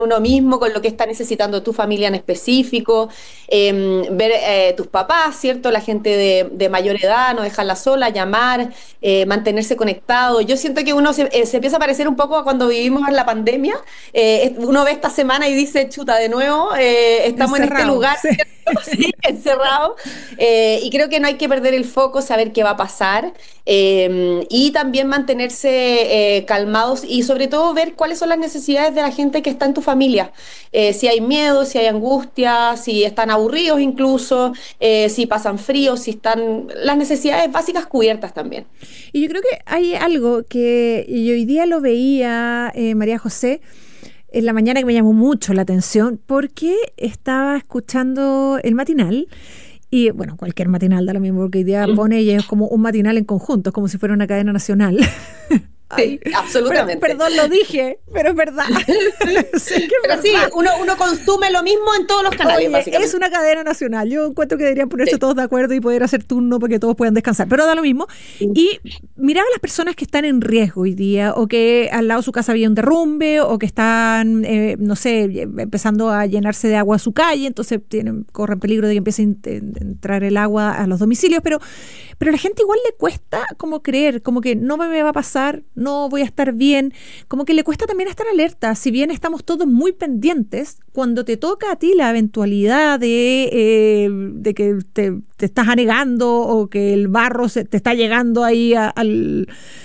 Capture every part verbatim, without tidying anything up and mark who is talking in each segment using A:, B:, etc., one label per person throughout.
A: uno mismo, con lo que está necesitando tu familia en específico, eh, ver eh, tus papás, ¿cierto? La gente de, de mayor edad, no dejarla sola, llamar, eh, mantenerse conectado. Yo siento que uno se, eh, se empieza a parecer un poco a cuando vivimos en la pandemia. Eh, uno ve esta semana y dice, chuta, de nuevo, eh, estamos en este
B: Encerrado,
A: lugar,
B: sí.
A: ¿cierto? Sí, encerrado. Eh, y creo que no hay que perder el foco, saber qué va a pasar, eh, y también mantenerse eh, calmados y sobre todo ver cuáles son las necesidades de la gente que está en tu familia. Eh, si hay miedo, si hay angustia, si están aburridos incluso, eh, si pasan frío, si están las necesidades básicas cubiertas también.
B: Y yo creo que hay algo que yo hoy día lo veía, eh, María José, en la mañana, que me llamó mucho la atención, porque estaba escuchando el matinal. Y bueno, cualquier matinal da lo mismo, porque hoy día pone y es como un matinal en conjunto, es como si fuera una cadena nacional.
A: Sí,
B: Ay, pero,
A: absolutamente.
B: perdón, lo dije, pero es verdad. Sí, que es
A: Pero sí,
B: verdad.
A: uno, uno consume lo mismo en todos los canales,
B: Oye, es
A: básicamente.
B: una cadena nacional. Yo encuentro que deberían ponerse
A: Sí.
B: todos de acuerdo y poder hacer turno para que todos puedan descansar, pero da lo mismo. Y miraba a las personas que están en riesgo hoy día, o que al lado de su casa había un derrumbe, o que están, eh, no sé, empezando a llenarse de agua su calle, entonces tienen, corren peligro de que empiece a entrar el agua a los domicilios, pero, pero a la gente igual le cuesta como creer, como que no me va a pasar, no voy a estar bien, como que le cuesta también estar alerta. Si bien estamos todos muy pendientes, cuando te toca a ti la eventualidad de, eh, de que te, te estás anegando, o que el barro se, te está llegando ahí a, al,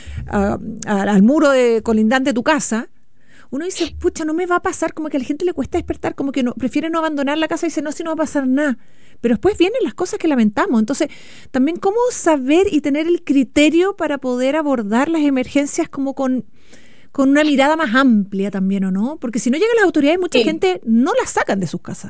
B: a, a, al muro de, colindante de tu casa, uno dice, pucha, no me va a pasar, como que a la gente le cuesta despertar, como que no, prefiere no abandonar la casa y dice, no, si no va a pasar nada. Pero después vienen las cosas que lamentamos. Entonces, también cómo saber y tener el criterio para poder abordar las emergencias como con, con una mirada más amplia también, ¿o no? Porque si no llegan las autoridades, mucha
A: Sí.
B: gente no las sacan de sus casas.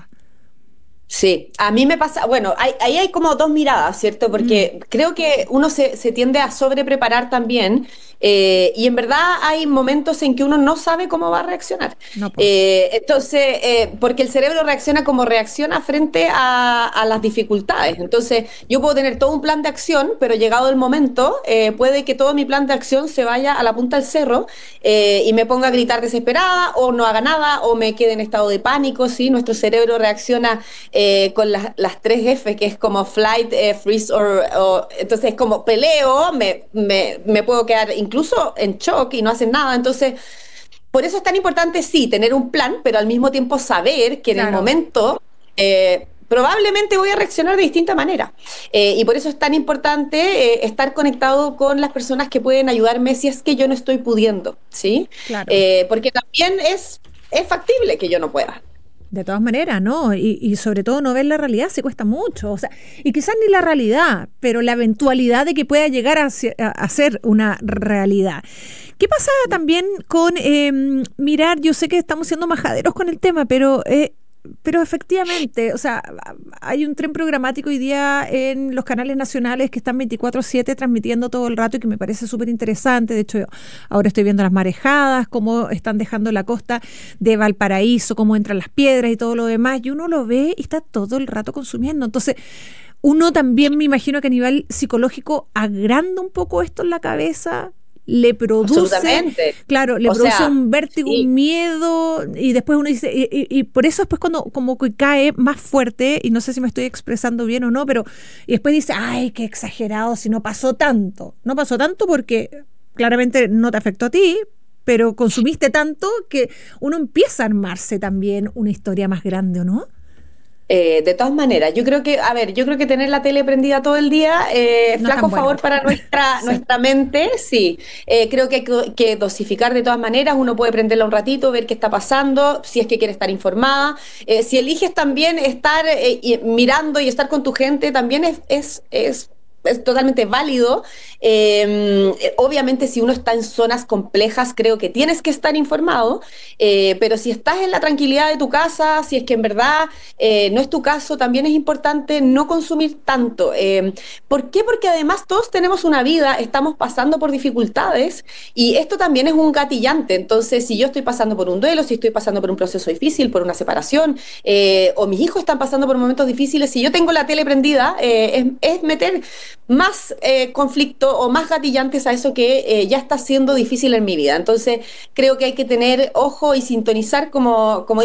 A: Sí, a mí me pasa, bueno, hay- ahí hay como dos miradas, ¿cierto?
B: Mm,
A: Porque creo que uno se, se tiende a sobrepreparar también, eh, y en verdad hay momentos en que uno no sabe cómo va a reaccionar.
B: no, pues.
A: Eh, entonces, eh, porque el cerebro reacciona como reacciona frente a, a las dificultades. Entonces, yo puedo tener todo un plan de acción, pero llegado el momento, eh, puede que todo mi plan de acción se vaya a la punta del cerro, eh, y me ponga a gritar desesperada, o no haga nada, o me quede en estado de pánico, ¿sí? Nuestro cerebro reacciona eh, con las, las tres F, que es como flight, eh, freeze, or, o, entonces es como peleo, me, me, me puedo quedar incluso en shock y no hacer nada. Entonces, por eso es tan importante, sí, tener un plan, pero al mismo tiempo saber que en el
B: Claro.
A: momento eh, probablemente voy a reaccionar de distinta manera. Eh, y por eso es tan importante eh, estar conectado con las personas que pueden ayudarme si es que yo no estoy pudiendo, ¿sí?
B: Claro.
A: Eh, porque también es, es factible que yo no pueda.
B: De todas maneras, ¿no? Y, y sobre todo no ver la realidad se cuesta mucho. O sea, y quizás ni la realidad, pero la eventualidad de que pueda llegar a, se- a- a ser una realidad. ¿Qué pasa también con eh, mirar? Yo sé que estamos siendo majaderos con el tema, pero eh, pero efectivamente, o sea, hay un tren programático hoy día en los canales nacionales que están veinticuatro siete transmitiendo todo el rato, y que me parece súper interesante. De hecho, ahora estoy viendo las marejadas, cómo están dejando la costa de Valparaíso, cómo entran las piedras y todo lo demás, y uno lo ve y está todo el rato consumiendo. Entonces, uno también, me imagino que a nivel psicológico agranda un poco esto en la cabeza, le produce,
A: Absolutamente.
B: claro, le
A: O
B: produce
A: sea,
B: un vértigo,
A: sí.
B: un miedo, y después uno dice, y, y- y por eso después cuando como que cae más fuerte, y no sé si me estoy expresando bien o no, pero y después dice, ay, qué exagerado, si no pasó tanto. No pasó tanto porque claramente no te afectó a ti, pero consumiste tanto que uno empieza a armarse también una historia más grande, ¿o no?
A: Eh, de todas maneras, yo creo que, a ver, yo creo que tener la tele prendida todo el día, eh,
B: No es tan
A: flaco
B: bueno.
A: favor para nuestra,
B: Sí.
A: nuestra mente, sí. Eh, creo que hay que, que dosificar de todas maneras. Uno puede prenderla un ratito, ver qué está pasando, si es que quiere estar informada. Eh, si eliges también estar eh, y- mirando y estar con tu gente, también es, es, es es totalmente válido. Eh, obviamente, si uno está en zonas complejas, creo que tienes que estar informado, eh, pero si estás en la tranquilidad de tu casa, si es que en verdad eh, no es tu caso, también es importante no consumir tanto. Eh, ¿por qué? Porque además todos tenemos una vida, estamos pasando por dificultades, y esto también es un gatillante. Entonces, si yo estoy pasando por un duelo, si estoy pasando por un proceso difícil, por una separación, eh, o mis hijos están pasando por momentos difíciles, si yo tengo la tele prendida, eh, es, es meter más eh, conflicto o más gatillantes a eso que eh, ya está siendo difícil en mi vida. Entonces, creo que hay que tener ojo y sintonizar, como, como